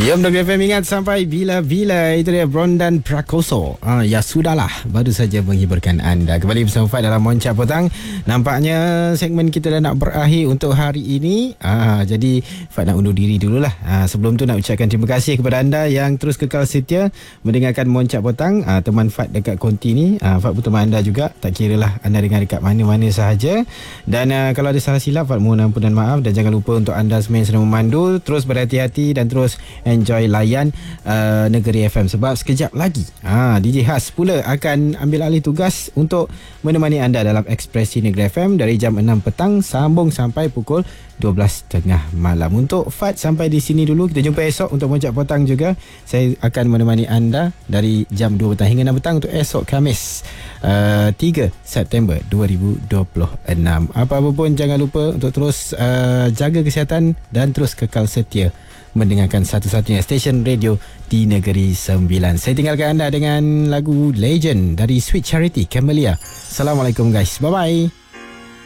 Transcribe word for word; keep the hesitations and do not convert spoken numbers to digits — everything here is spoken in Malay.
Ya, Negeri F M ingat sampai bila-bila. Itu dia Brondan Prakoso. ah, Ya sudahlah, baru saja menghiburkan anda. Kembali bersama Fad dalam Moncap Petang. Nampaknya segmen kita dah nak berakhir untuk hari ini. ah, Jadi Fad nak undur diri dululah. ah, Sebelum tu nak ucapkan terima kasih kepada anda yang terus kekal setia mendengarkan Moncap Petang. ah, Teman Fad dekat konti ni, ah, Fad pun teman anda juga. Tak kira lah anda dengar dekat mana-mana sahaja. Dan ah, kalau ada salah silap, Fad mohon ampun dan maaf. Dan jangan lupa untuk anda semua yang sedang memandu, terus berhati-hati dan terus enjoy layan uh, Negeri F M, sebab sekejap lagi ha, D J Has pula akan ambil alih tugas untuk menemani anda dalam Ekspresi Negeri F M dari jam enam petang sambung sampai pukul dua belas tiga puluh malam. Untuk Fad sampai di sini dulu. Kita jumpa esok untuk Moncap Petang juga. Saya akan menemani anda dari jam dua petang hingga enam petang untuk esok Khamis uh, tiga September dua ribu dua puluh enam. Apa-apa pun jangan lupa untuk terus uh, jaga kesihatan dan terus kekal setia mendengarkan satu-satunya stesen radio di Negeri Sembilan. Saya tinggalkan anda dengan lagu Legend dari Sweet Charity Camellia. Assalamualaikum guys. Bye-bye.